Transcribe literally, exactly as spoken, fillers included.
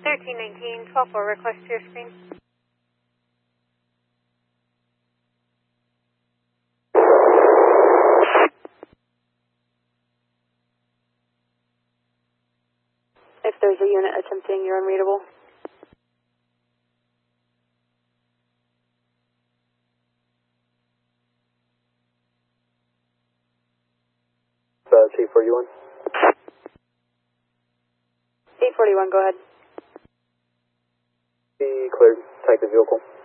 thirteen nineteen, twelve four, request to your screen. If there's a unit attempting, you're unreadable. Uh, C forty-one. C forty-one, go ahead. Be cleared. Take the vehicle.